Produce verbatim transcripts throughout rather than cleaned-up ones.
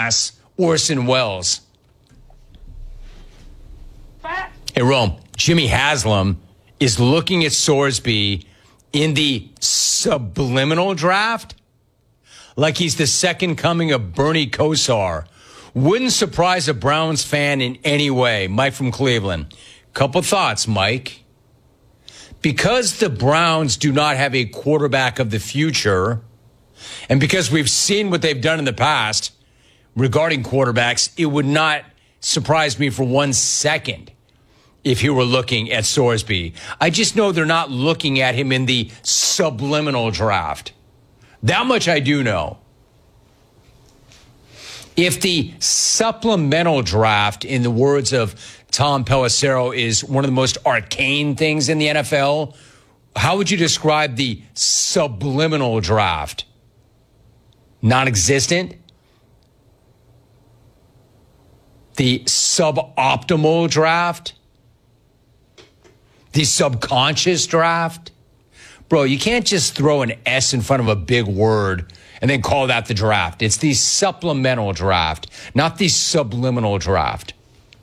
dumbass Orson Welles. Hey, Rome, Jimmy Haslam is looking at Sorsby in the subliminal draft like he's the second coming of Bernie Kosar. Wouldn't surprise a Browns fan in any way. Mike from Cleveland. Couple thoughts, Mike. Because the Browns do not have a quarterback of the future, and because we've seen what they've done in the past regarding quarterbacks, it would not surprise me for one second if he were looking at Sorsby. I just know they're not looking at him in the subliminal draft. That much I do know. If the supplemental draft, in the words of Tom Pelissero, is one of the most arcane things in the N F L, how would you describe the subliminal draft? Non-existent? The suboptimal draft? The subconscious draft? Bro, you can't just throw an S in front of a big word and then call that the draft. It's the supplemental draft, not the subliminal draft.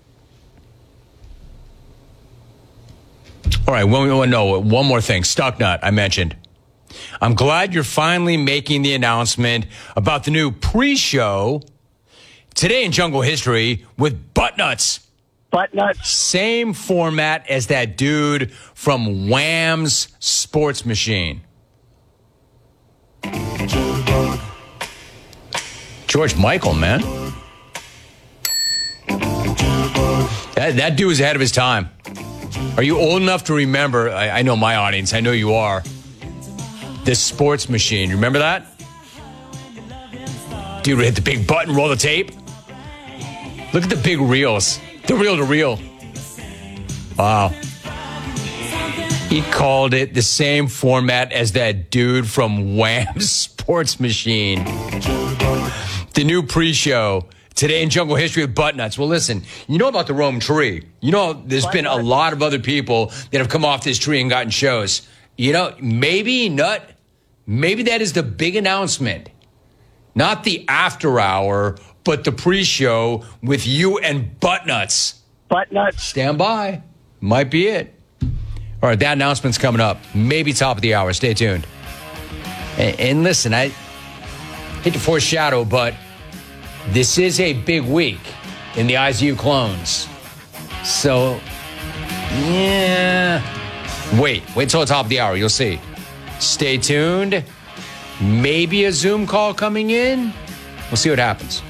All right, one, one, no, one more thing. Stucknut, I mentioned. I'm glad you're finally making the announcement about the new pre-show today in Jungle History with Buttnuts. Buttnuts. Same format as that dude from Wham's Sports Machine. George Michael, man. That, that dude was ahead of his time. Are you old enough to remember, I, I know my audience, I know you are, the Sports Machine. Remember that? Dude would hit the big button, roll the tape. Look at the big reels. The reel to reel. Wow. He called it the same format as that dude from Wham's Sports Machine. The new pre-show today in Jungle History with Buttnuts. Well, listen, you know about the Rome tree. You know, there's been a lot of other people that have come off this tree and gotten shows. You know, maybe, Nut, maybe that is the big announcement. Not the after hour, but the pre-show with you and Buttnuts. Buttnuts. Stand by. Might be it. All right, that announcement's coming up. Maybe top of the hour. Stay tuned. And, and listen, I hate to foreshadow, but this is a big week in the eyes of you clones. So, yeah. Wait. Wait till the top of the hour. You'll see. Stay tuned. Maybe a Zoom call coming in. We'll see what happens.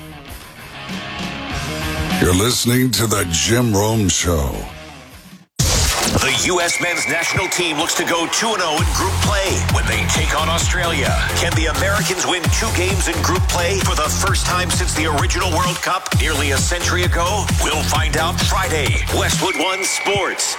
You're listening to The Jim Rome Show. The U S men's national team looks to go two and oh in group play when they take on Australia. Can the Americans win two games in group play for the first time since the original World Cup nearly a century ago? We'll find out Friday. Westwood One Sports.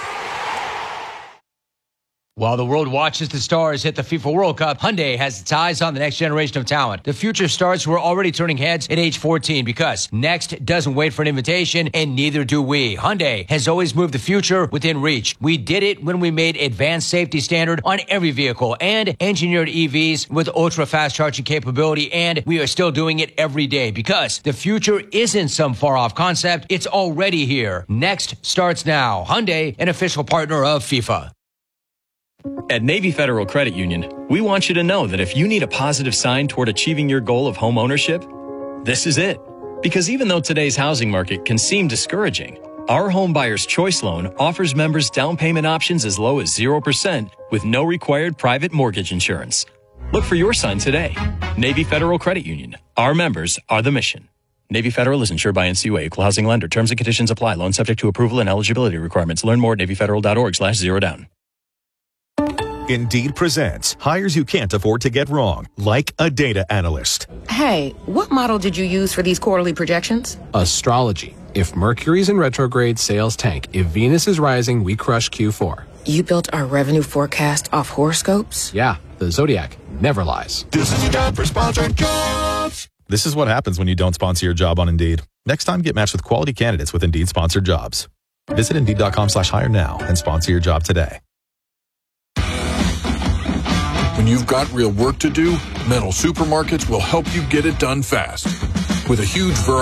While the world watches the stars hit the FIFA World Cup, Hyundai has its eyes on the next generation of talent. The future stars who are already turning heads at age fourteen because next doesn't wait for an invitation, and neither do we. Hyundai has always moved the future within reach. We did it when we made advanced safety standard on every vehicle and engineered E Vs with ultra-fast charging capability, and we are still doing it every day because the future isn't some far-off concept. It's already here. Next starts now. Hyundai, an official partner of FIFA. At Navy Federal Credit Union, we want you to know that if you need a positive sign toward achieving your goal of home ownership, this is it. Because even though today's housing market can seem discouraging, our Home Buyer's Choice Loan offers members down payment options as low as zero percent with no required private mortgage insurance. Look for your sign today. Navy Federal Credit Union. Our members are the mission. Navy Federal is insured by N C U A, Equal Housing Lender. Terms and conditions apply. Loan subject to approval and eligibility requirements. Learn more at NavyFederal.org slash zero down. Indeed presents hires you can't afford to get wrong, like a data analyst. Hey, what model did you use for these quarterly projections? Astrology. If Mercury's in retrograde, sales tank. If Venus is rising, we crush Q four. You built our revenue forecast off horoscopes? Yeah, the Zodiac never lies. This is your time for sponsored jobs. This is what happens when you don't sponsor your job on Indeed. Next time, get matched with quality candidates with Indeed sponsored jobs. Visit Indeed.com slash hire now and sponsor your job today. When you've got real work to do, Metal Supermarkets will help you get it done fast. With a huge variety